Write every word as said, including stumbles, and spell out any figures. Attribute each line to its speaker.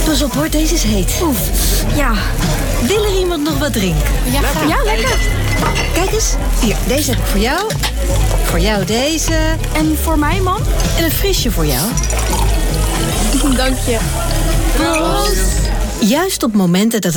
Speaker 1: Pas op hoor, deze is heet.
Speaker 2: Oef, ja.
Speaker 1: Wil er iemand nog wat drinken?
Speaker 2: Ja, graag. Ja, lekker.
Speaker 1: Kijk eens, hier, deze heb ik voor jou. Voor jou deze.
Speaker 2: En voor mij, man?
Speaker 1: En een frisje voor jou.
Speaker 2: Dank je.
Speaker 1: Juist op momenten dat het